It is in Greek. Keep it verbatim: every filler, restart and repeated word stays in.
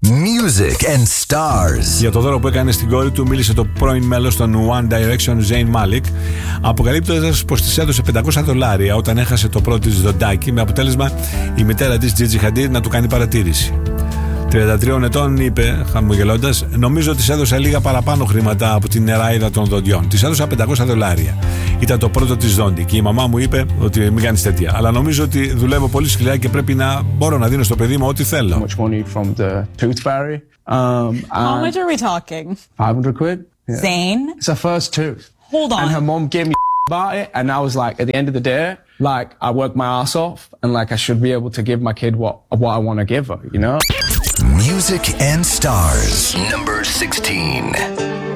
Music and Stars. Για το δώρο που έκανε στην κόρη του μίλησε το πρώην μέλος των One Direction, Zayn Malik, αποκαλύπτοντας πως της έδωσε πεντακόσια δολάρια όταν έχασε το πρώτο της δοντάκι, με αποτέλεσμα η μητέρα της, Gigi Hadid, να του κάνει παρατήρηση. τριάντα τριών ετών είπε, χαμογελώντας, νομίζω ότι της έδωσα λίγα παραπάνω χρήματα από την νεράιδα των δοντιών. Της έδωσα πεντακόσια δολάρια. Ήταν το πρώτο της δόντι και η μαμά μου είπε ότι μην κάνεις τέτοια. Αλλά νομίζω ότι δουλεύω πολύ σκληρά και πρέπει να μπορώ να δίνω στο παιδί μου ό,τι θέλω. Um, How much are we talking? five hundred quid. Yeah. Zayn? It's her first tooth. Hold on. And her mom gave me about it, and I was like, at the end of the day, like, I work my ass off, and like, I should be able to give my kid what what I want to give her, you know? Music and Stars. Number sixteen.